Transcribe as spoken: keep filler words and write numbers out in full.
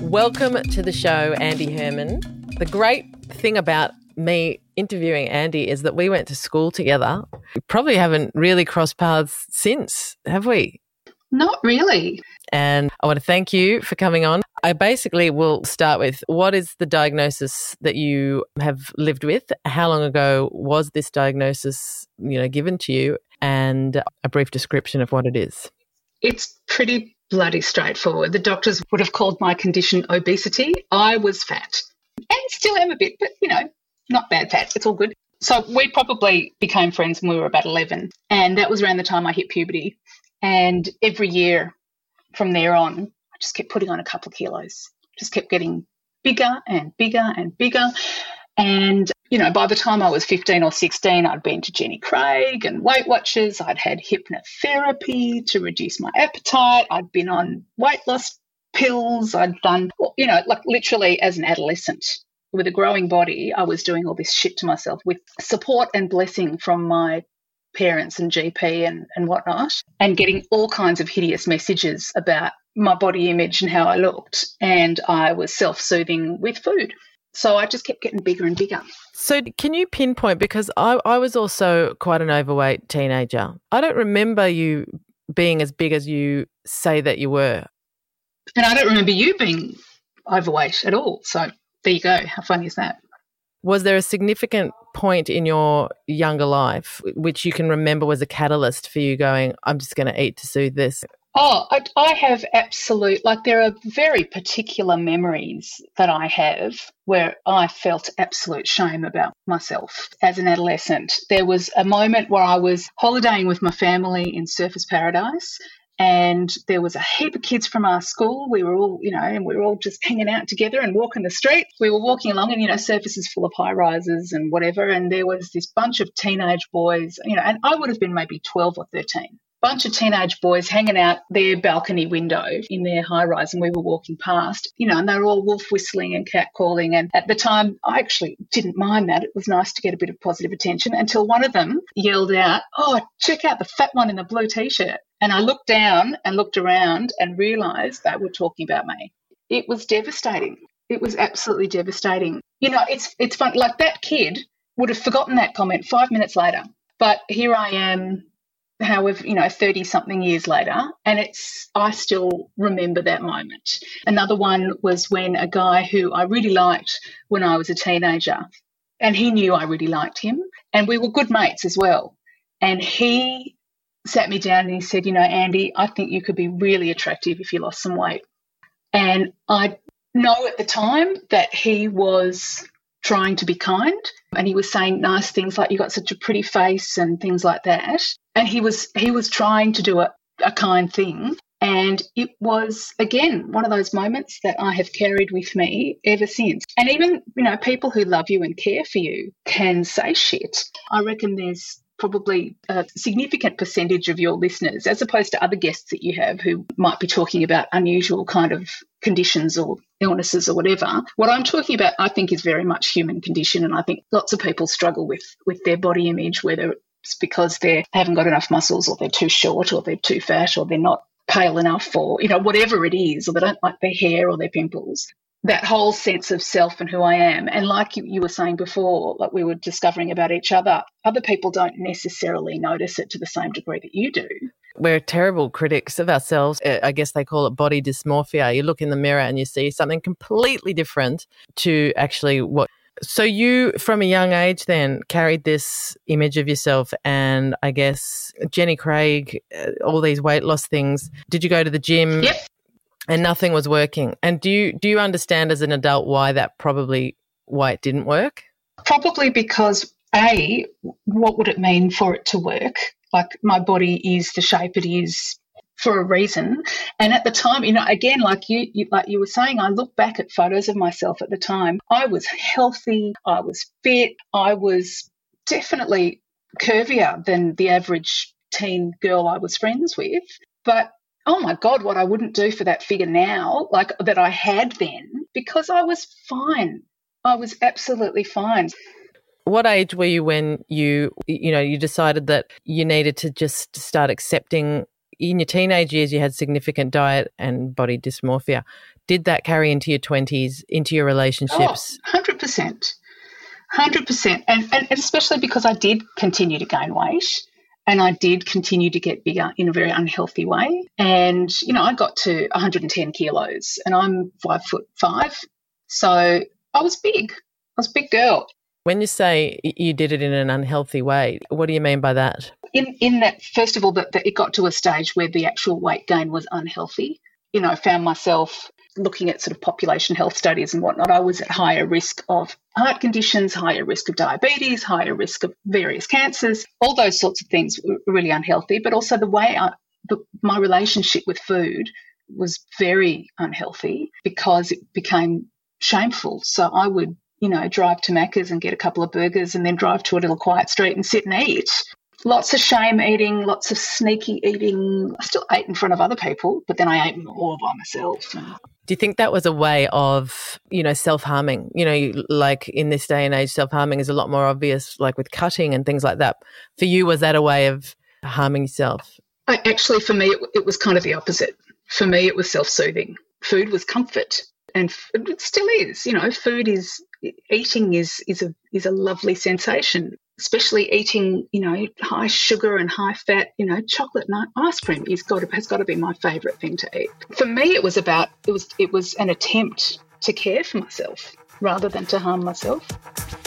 Welcome to the show, Andy Herman. The great thing about me interviewing Andy is that we went to school together. We probably haven't really crossed paths since, have we? Not really. And I want to thank you for coming on. I basically will start with, what is the diagnosis that you have lived with? How long ago was this diagnosis, you know, given to you? And a brief description of what it is. It's pretty bloody straightforward. The doctors would have called my condition obesity. I was fat and still am a bit, but, you know, not bad fat. It's all good. So we probably became friends when we were about eleven, and that was around the time I hit puberty. And every year from there on, I just kept putting on a couple of kilos, just kept getting bigger and bigger and bigger. And, you know, by the time I was fifteen or sixteen, I'd been to Jenny Craig and Weight Watchers. I'd had hypnotherapy to reduce my appetite. I'd been on weight loss pills. I'd done, you know, like literally as an adolescent with a growing body, I was doing all this shit to myself with support and blessing from my parents and G P and, and whatnot, and getting all kinds of hideous messages about my body image and how I looked. And I was self-soothing with food. So I just kept getting bigger and bigger. So can you pinpoint, because I, I was also quite an overweight teenager. I don't remember you being as big as you say that you were. And I don't remember you being overweight at all. So there you go. How funny is that? Was there a significant point in your younger life which you can remember was a catalyst for you going, I'm just going to eat to soothe this? Oh, I, I have absolute, like there are very particular memories that I have where I felt absolute shame about myself as an adolescent. There was a moment where I was holidaying with my family in Surfers Paradise, and there was a heap of kids from our school. We were all, you know, and we were all just hanging out together and walking the street. We were walking along and, you know, Surfers is full of high rises and whatever. And there was this bunch of teenage boys, you know, and I would have been maybe twelve or thirteen. Bunch of teenage boys hanging out their balcony window in their high rise, and we were walking past, you know, and they were all wolf whistling and catcalling. And at the time, I actually didn't mind that. It was nice to get a bit of positive attention until one of them yelled out, oh, check out the fat one in the blue T-shirt. And I looked down and looked around and realised they were talking about me. It was devastating. It was absolutely devastating. You know, it's it's fun. Like that kid would have forgotten that comment five minutes later. But here I am, however, you know, thirty-something years later, and it's I still remember that moment. Another one was when a guy who I really liked when I was a teenager, and he knew I really liked him, and we were good mates as well, and he sat me down and he said, you know, Andy, I think you could be really attractive if you lost some weight. And I know at the time that he was trying to be kind, and he was saying nice things like, you got such a pretty face and things like that. And he was he was trying to do a, a kind thing. And it was, again, one of those moments that I have carried with me ever since. And even, you know, people who love you and care for you can say shit. I reckon there's probably a significant percentage of your listeners, as opposed to other guests that you have who might be talking about unusual kind of conditions or illnesses or whatever. What I'm talking about, I think, is very much human condition, and I think lots of people struggle with with their body image, whether it's because they haven't got enough muscles or they're too short or they're too fat or they're not pale enough or, you know, whatever it is, or they don't like their hair or their pimples. That whole sense of self and who I am. And like you, you were saying before, like we were discovering about each other, other people don't necessarily notice it to the same degree that you do. We're terrible critics of ourselves. I guess they call it body dysmorphia. You look in the mirror and you see something completely different to actually what. So you, from a young age then, carried this image of yourself, and I guess Jenny Craig, all these weight loss things. Did you go to the gym? Yep. And nothing was working. And do you do you understand as an adult why that probably why it didn't work? Probably because, A, what would it mean for it to work? Like, my body is the shape it is for a reason. And at the time, you know, again, like you, you like you were saying, I look back at photos of myself at the time. I was healthy, I was fit, I was definitely curvier than the average teen girl I was friends with. But oh my God, what I wouldn't do for that figure now, like that I had then, because I was fine. I was absolutely fine. What age were you when you, you know, you decided that you needed to just start accepting in your teenage years, you had significant diet and body dysmorphia. Did that carry into your twenties, into your relationships? Oh, one hundred percent. one hundred percent. And, and especially because I did continue to gain weight and I did continue to get bigger in a very unhealthy way. And, you know, I got to one hundred ten kilos and I'm five foot five. So I was big. I was a big girl. When you say you did it in an unhealthy way, what do you mean by that? In in that, first of all, that, that it got to a stage where the actual weight gain was unhealthy. You know, I found myself looking at sort of population health studies and whatnot. I was at higher risk of heart conditions, higher risk of diabetes, higher risk of various cancers. All those sorts of things were really unhealthy, but also the way I, the, my relationship with food was very unhealthy because it became shameful. So I would, you know, drive to Macca's and get a couple of burgers and then drive to a little quiet street and sit and eat. Lots of shame eating, lots of sneaky eating. I still ate in front of other people, but then I ate all by myself. Do you think that was a way of, you know, self-harming? You know, like in this day and age, self-harming is a lot more obvious, like with cutting and things like that. For you, was that a way of harming yourself? I, actually, for me, it, it was kind of the opposite. For me, it was self-soothing. Food was comfort. And it still is, you know, food is, eating is is a is a lovely sensation, especially eating, you know, high sugar and high fat, you know, chocolate and ice cream is got to, has got to be my favourite thing to eat. For me, it was about, it was it was an attempt to care for myself rather than to harm myself.